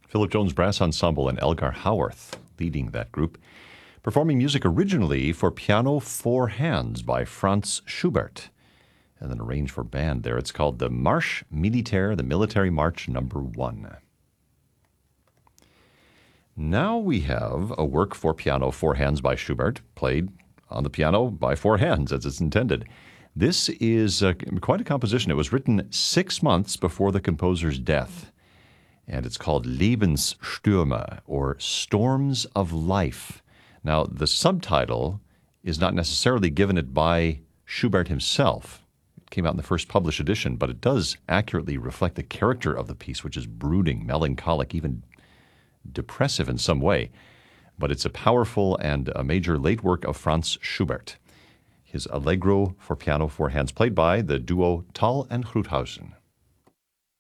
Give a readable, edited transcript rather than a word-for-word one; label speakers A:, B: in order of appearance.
A: Philip Jones Brass Ensemble and Elgar Howarth leading that group, performing music originally for piano, four hands by Franz Schubert, and then arranged for band there. It's called the Marche Militaire, the Military March Number 1. Now we have a work for piano, four hands by Schubert, played on the piano by four hands as it's intended. This is quite a composition. It was written 6 months before the composer's death, and it's called Lebensstürme, or Storms of Life. Now, the subtitle is not necessarily given it by Schubert himself. It came out in the first published edition, but it does accurately reflect the character of the piece, which is brooding, melancholic, even depressive in some way. But it's a powerful and a major late work of Franz Schubert. His Allegro for piano, four hands, played by the duo Thal and Gruthausen.